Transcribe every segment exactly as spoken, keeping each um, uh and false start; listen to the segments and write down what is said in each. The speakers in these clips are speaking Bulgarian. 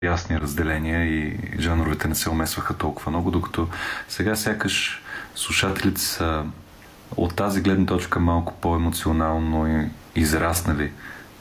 ясни разделения и жанровете не се умесваха толкова много, докато сега сякаш слушателите са от тази гледна точка малко по-емоционално израснали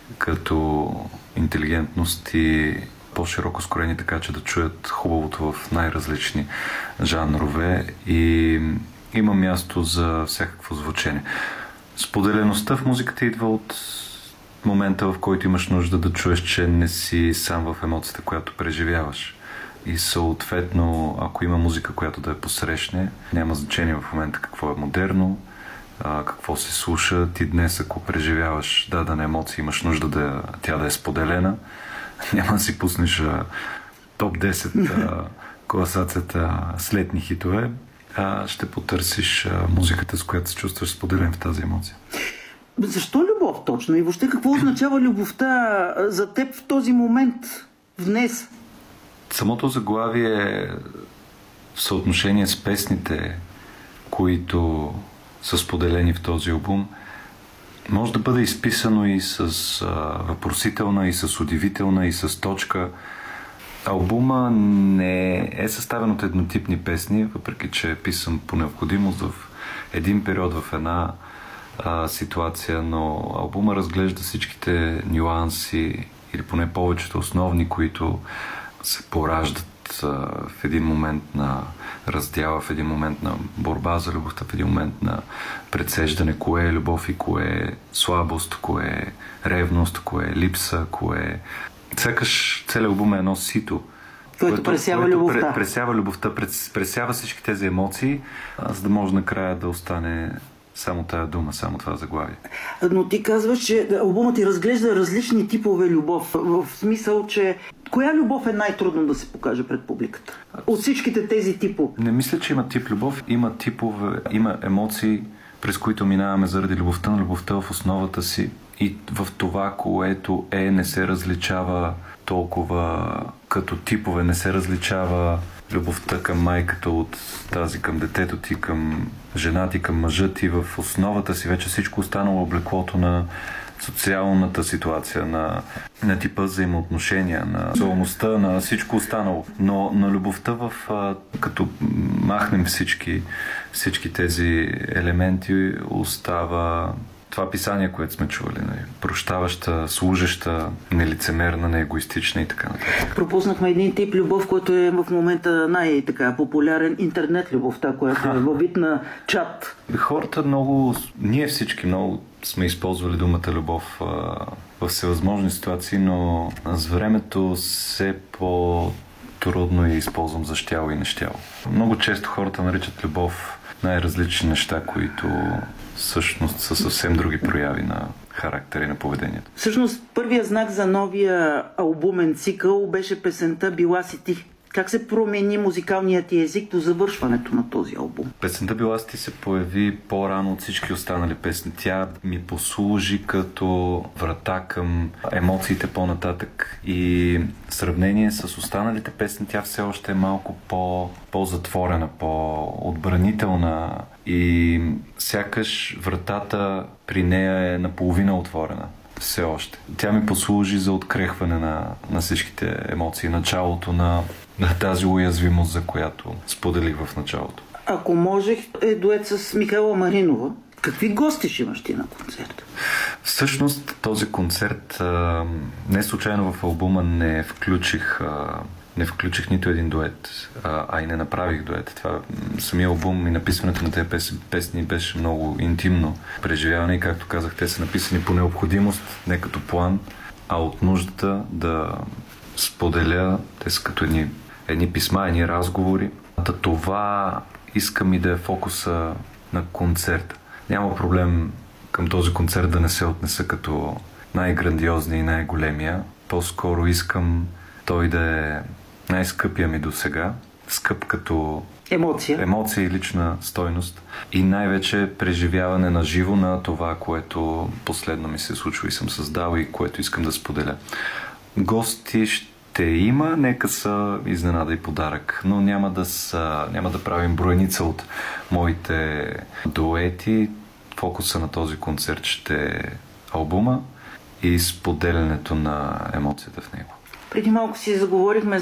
като интелигентност и по-широко скорени, така че да чуят хубавото в най-различни жанрове и има място за всякакво звучение. Споделеността в музиката идва от момента, в който имаш нужда да чуеш, че не си сам в емоцията, която преживяваш. И съответно, ако има музика, която да е посрещне, няма значение в момента какво е модерно, какво се слуша. Ти днес, ако преживяваш дадена емоция, имаш нужда да, тя да е споделена, няма да си пуснеш а, топ десет а, класацията с летни хитове, а ще потърсиш а, музиката, с която се чувстваш споделен в тази емоция. Защо любов точно? И въобще какво означава любовта за теб в този момент, днес? Самото заглавие в съотношение с песните, които са споделени в този албум, може да бъде изписано и с а, въпросителна, и с удивителна, и с точка. Албума не е съставен от еднотипни песни, въпреки че е писан по необходимост в един период, в една а, ситуация, но албума разглежда всичките нюанси, или поне повечето основни, които се пораждат в един момент на раздяла, в един момент на борба за любовта, в един момент на предсеждане кое е любов и кое е слабост, кое е ревност, кое е липса, кое е... Сякаш целият албум е едно сито, което пресява любовта. Пресява любовта, пресява всички тези емоции, за да може накрая да остане само тая дума, само това заглавие. Но ти казваш, че албумът ти разглежда различни типове любов. В смисъл, че коя любов е най-трудно да се покаже пред публиката? От всичките тези типове. Не мисля, че има тип любов. Има типове, има емоции, през които минаваме заради любовта, на любовта в основата си и в това, което е, не се различава толкова като типове, не се различава любовта към майката от тази към детето ти, към жена ти, към мъжа ти. В основата си вече всичко останало облеклото на социалната ситуация, на, на типа взаимоотношения, на сексуалността, на всичко останало. Но на любовта, в, а, като махнем всички, всички тези елементи, остава това писание, което сме чували. Не? Прощаваща, служеща, нелицемерна, неегоистична и така нататък. Пропуснахме един тип любов, който е в момента най-популярен, интернет любовта, която е във вид на чат. Хората много, ние всички много сме използвали думата любов а, в всевъзможни ситуации, но с времето все по-трудно я използвам за щяло и нещяло. Много често хората наричат любов най-различни неща, които всъщност са съвсем други прояви на характер и на поведението. Всъщност, първият знак за новия албумен цикъл беше песента "Била си ти". Как се промени музикалният ти език до завършването на този албум? Песента "Била си ти" се появи по-рано от всички останали песни. Тя ми послужи като врата към емоциите по-нататък и в сравнение с останалите песни тя все още е малко по- по-затворена, по-отбранителна и сякаш вратата при нея е наполовина отворена. Все още. Тя ми послужи за открехване на, на всичките емоции, началото на, на тази уязвимост, за която споделих в началото. Ако можех, е дует с Михайла Маринова. Какви гости ще имаш ти на концерта? Всъщност този концерт а, не случайно в албума не включих а, не включих нито един дует, а, а и не направих дует. Това, самия албум и написването на тези песни, песни беше много интимно преживяване и, както казах, те са написани по необходимост, не като план, а от нуждата да споделя. Те са като едни, едни писма, едни разговори. Та това искам и да е фокуса на концерта. Няма проблем към този концерт да не се отнеса като най-грандиозния и най-големия. По-скоро искам той да е най-скъпия ми до сега. Скъп като емоция. емоция и лична стойност. И най-вече преживяване на живо на това, което последно ми се случва и съм създал и което искам да споделя. Гости ще има, нека са изненада и подарък, но няма да, са, няма да правим броеница от моите дуети. Фокуса на този концерт ще е албума и споделянето на емоцията в него. Преди малко си заговорихме